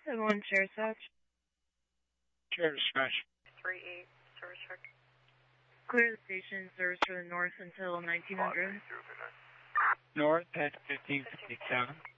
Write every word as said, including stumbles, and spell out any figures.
seven one Sheriff Dispatch. Sheriff Dispatch. three eight, service check. Clear the station, service for the north until nineteen hundred. North at fifteen fifty-seven.